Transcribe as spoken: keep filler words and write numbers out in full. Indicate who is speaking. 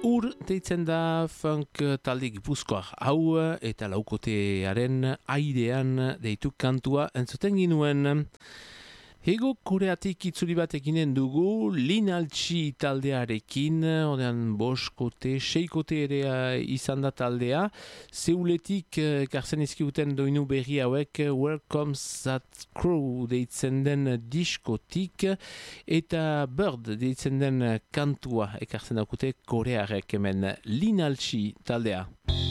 Speaker 1: Ur deitzen da funk talde gipuzkoar hau eta laukotearen airean deitu kantua entzuten ginuen. Hego Koreatik itzuli bat eginen dugu Linaltsi taldearekin, odean boskote, seikote ere izan da taldea. Zeuletik karzen izkiuten doinu berri hauek Where Comes That Crew deitzen den diskotik eta Bird deitzen den kantua ekartzen daukute korearek hemen Linaltsi taldea.